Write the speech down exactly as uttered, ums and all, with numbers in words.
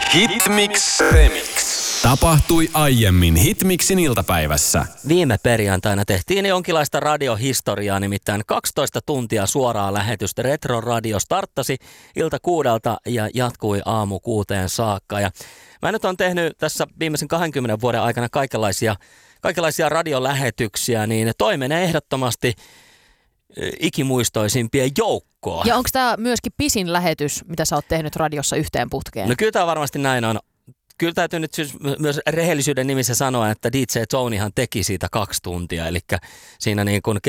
Hitmix Remix. Tapahtui aiemmin Hitmixin iltapäivässä. Viime perjantaina tehtiin jonkinlaista radiohistoriaa, nimittäin kaksitoista tuntia suoraa lähetystä. Retro Radio starttasi ilta kuudelta ja jatkui aamu kuuteen saakka. Ja mä nyt on tehnyt tässä viimeisen kahdenkymmenen vuoden aikana kaikenlaisia, kaikenlaisia radiolähetyksiä, niin toi menee ehdottomasti ikimuistoisimpien joukkoon. Ja onko tämä myöskin pisin lähetys, mitä sä oot tehnyt radiossa yhteen putkeen? No kyllä tämä varmasti näin on. Kyllä täytyy nyt siis myös rehellisyyden nimissä sanoa, että D J Tonyhan teki siitä kaksi tuntia, eli siinä niin kuin